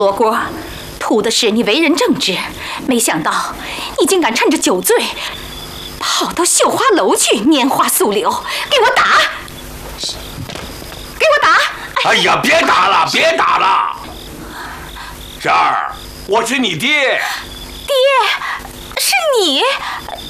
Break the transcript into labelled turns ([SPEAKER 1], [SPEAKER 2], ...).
[SPEAKER 1] 罗锅，图的是你为人正直，没想到你竟敢趁着酒醉，跑到绣花楼去拈花诉柳，给我打！给我打！
[SPEAKER 2] 哎呀，别打了，别打了！这儿，我是你爹。
[SPEAKER 1] 爹，是你？